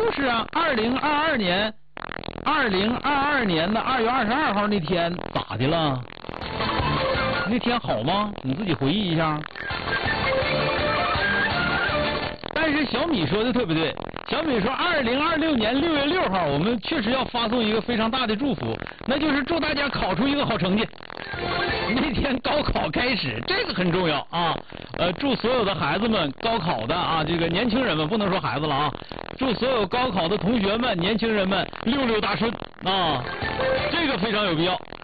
就是啊，2022年的2月22号那天咋的了？那天好吗？你自己回忆一下。但是小米说的特别对，小米说2026年6月6号，我们确实要发送一个非常大的祝福，那就是祝大家考出一个好成绩。那天高考开始，这个很重要啊。祝所有的孩子们高考的啊，这个年轻人们不能说孩子了啊，祝所有高考的同学们、年轻人们六六大顺啊，这个非常有必要。